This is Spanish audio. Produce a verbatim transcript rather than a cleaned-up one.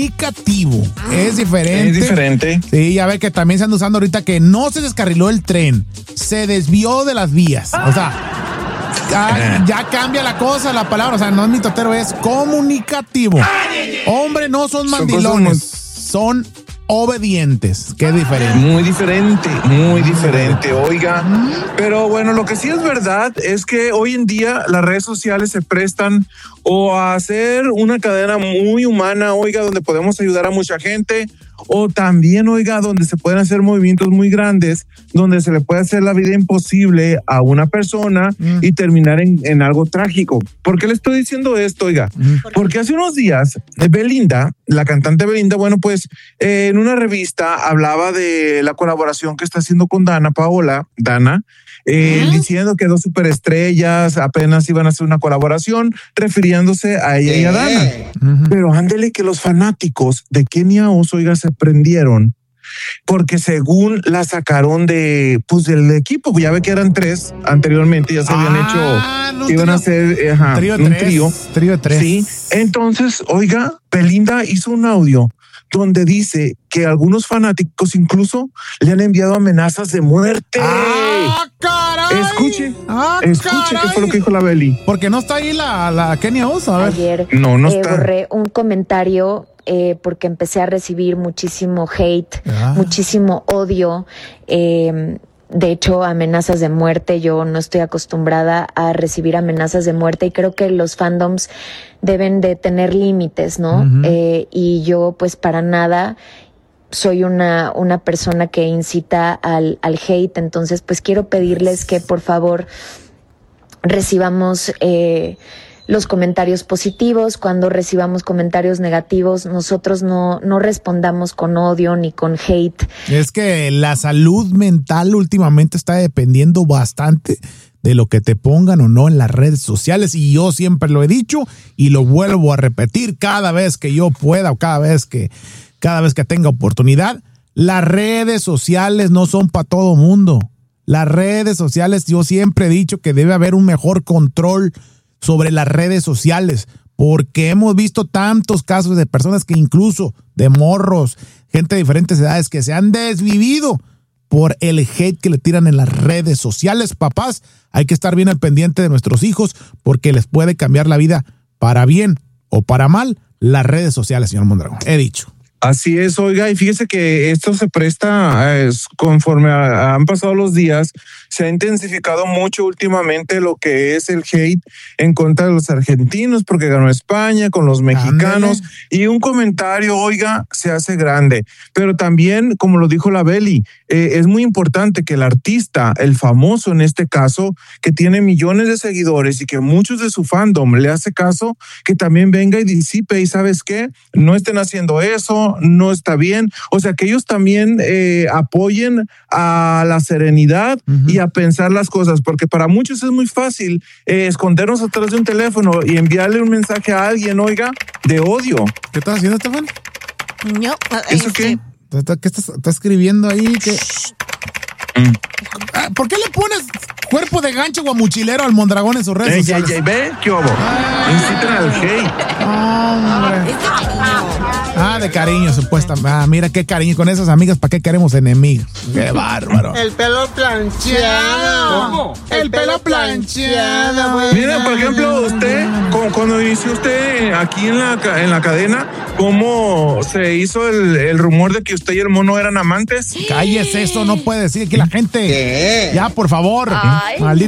comunicativo. Es diferente. Es diferente. Sí, ya ve que también se anda usando ahorita que no se descarriló el tren, se desvió de las vías. O sea, ya, ya cambia la cosa, la palabra. O sea, no es mitotero, es comunicativo. Hombre, no son mandilones, son obedientes. Qué diferente. Muy diferente, muy diferente, oiga. Pero bueno, lo que sí es verdad es que hoy en día las redes sociales se prestan o a hacer una cadena muy humana, oiga, donde podemos ayudar a mucha gente, o también, oiga, donde se pueden hacer movimientos muy grandes, donde se le puede hacer la vida imposible a una persona mm. y terminar en, en algo trágico. ¿Por qué le estoy diciendo esto, oiga? Mm. Porque hace unos días, Belinda, la cantante Belinda, bueno, pues eh, en una revista hablaba de la colaboración que está haciendo con Dana Paola, Dana, Eh, ¿Mm? diciendo que dos superestrellas apenas iban a hacer una colaboración, refiriéndose a ella eh. y a Dana. Uh-huh. Pero ándele que los fanáticos de Kenia Oz, oiga, se prendieron porque según la sacaron de, pues, del equipo, ya ve que eran tres anteriormente, ya se habían ah, hecho, no, iban trío, a hacer ajá, trío un tres, trío. Trío de tres. Sí, entonces, oiga, Belinda hizo un audio donde dice que algunos fanáticos incluso le han enviado amenazas de muerte. ¡Ah, caray! Escuche, ah, escuche caray. qué fue lo que dijo la Beli. Porque no está ahí la, la Kenia Oz, a ver. Ayer no, no eh, está. borré un comentario eh, porque empecé a recibir muchísimo hate, ah. muchísimo odio, eh, de hecho, amenazas de muerte. Yo no estoy acostumbrada a recibir amenazas de muerte y creo que los fandoms deben de tener límites, ¿no? Uh-huh. Eh, y yo, pues, para nada soy una, una persona que incita al, al hate. Entonces, pues, quiero pedirles que, por favor, recibamos eh, los comentarios positivos. Cuando recibamos comentarios negativos, nosotros no, no respondamos con odio ni con hate. Es que la salud mental últimamente está dependiendo bastante de lo que te pongan o no en las redes sociales, y yo siempre lo he dicho y lo vuelvo a repetir cada vez que yo pueda o cada vez que, cada vez que tenga oportunidad. Las redes sociales no son para todo mundo. Las redes sociales, yo siempre he dicho que debe haber un mejor control sobre las redes sociales, porque hemos visto tantos casos de personas que incluso de morros, gente de diferentes edades que se han desvivido por el hate que le tiran en las redes sociales. Papás, hay que estar bien al pendiente de nuestros hijos porque les puede cambiar la vida para bien o para mal las redes sociales, señor Mondragón. He dicho. Así es, oiga, y fíjese que esto se presta, eh, conforme a, han pasado los días, se ha intensificado mucho últimamente lo que es el hate en contra de los argentinos, porque ganó España, con los mexicanos, Ándale. Y un comentario, oiga, se hace grande. Pero también, como lo dijo la Beli, eh, es muy importante que el artista, el famoso en este caso, que tiene millones de seguidores y que muchos de su fandom le hace caso, que también venga y disipe, y ¿sabes qué? No estén haciendo eso, no está bien. O sea, que ellos también eh, apoyen a la serenidad uh-huh. y a pensar las cosas, porque para muchos es muy fácil eh, escondernos atrás de un teléfono y enviarle un mensaje a alguien, oiga, de odio. ¿Qué estás haciendo, Estefan? No. ¿Eso qué? ¿Qué estás, estás escribiendo ahí? ¿Qué? Mm. ¿Por qué le pones cuerpo de gancho o mochilero al Mondragón en sus redes Ey, sociales? Ya, ya, ve, ¿qué hubo? Incitan al hate. Hombre. Ah, de cariño, supuestamente. Ah, mira qué cariño. Con esas amigas, ¿para qué queremos enemigos? Qué bárbaro. El pelo plancheado. ¿Cómo? El, El pelo plancheado. Mira, por ejemplo, usted, cuando inició usted aquí en la, en la cadena, ¿cómo se hizo el, el rumor de que usted y el mono eran amantes? Cállese, eso no puede decir que la gente. ¿Qué? Ya, por favor. Ay. Maldito.